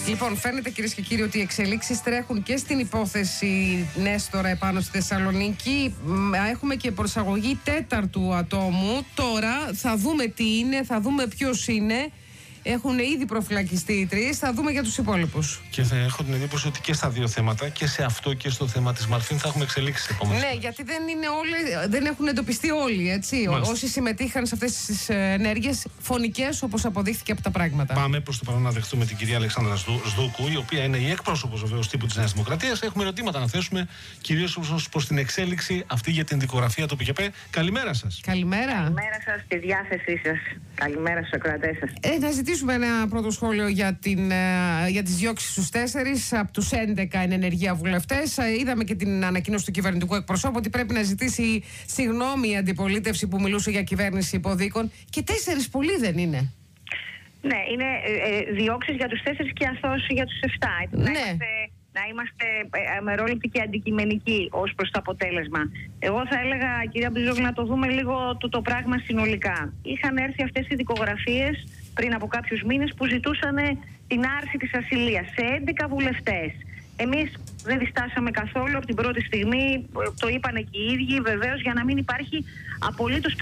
Λοιπόν, φαίνεται κυρίες και κύριοι ότι οι εξελίξεις τρέχουν και στην υπόθεση Νέστορα επάνω στη Θεσσαλονίκη. Έχουμε και προσαγωγή τέταρτου ατόμου. Τώρα θα δούμε τι είναι, θα δούμε ποιος είναι. Έχουν ήδη προφυλακιστεί οι τρεις. Θα δούμε για τους υπόλοιπους. Και θα έχω την εντύπωση ότι και στα δύο θέματα, και σε αυτό και στο θέμα της Μαρφίν, θα έχουμε εξελίξεις επόμενες. Ναι, γιατί δεν έχουν εντοπιστεί όλοι, έτσι. Όσοι συμμετείχαν σε αυτές τις ενέργειες φωνικές, όπως αποδείχθηκε από τα πράγματα. Πάμε προς το παρόν να δεχτούμε την κυρία Αλεξάνδρα Σδούκου, η οποία είναι η εκπρόσωπος βεβαίως τύπου της Νέας Δημοκρατίας. Έχουμε ερωτήματα να θέσουμε, κυρίως προς την εξέλιξη αυτή για την δικογραφία του ΠΚΠ. Καλημέρα σας. Καλημέρα. Καλημέρα σας, στη διάθεσή σας. Καλημέρα στους ακροατές σας. Να ζητήσουμε ένα πρώτο σχόλιο για τις διώξεις στους 4 από τους 11 εν ενεργεία βουλευτές. Είδαμε και την ανακοίνωση του κυβερνητικού εκπροσώπου ότι πρέπει να ζητήσει συγγνώμη η αντιπολίτευση που μιλούσε για κυβέρνηση υποδίκων. Και 4 πολλοί δεν είναι. Ναι, είναι διώξεις για τους 4 και αθώωση για τους 7. Ναι. Να είμαστε αμερόληπτοι και αντικειμενικοί ως προς το αποτέλεσμα. Εγώ θα έλεγα, κυρία Μπριζόγλου, να το δούμε λίγο το πράγμα συνολικά. Είχαν έρθει αυτές οι δικογραφίες πριν από κάποιους μήνες που ζητούσαν την άρση της ασυλίας σε 11 βουλευτές. Εμείς δεν διστάσαμε καθόλου από την πρώτη στιγμή, το είπαν και οι ίδιοι, βεβαίως, για να μην υπάρχει απολύτως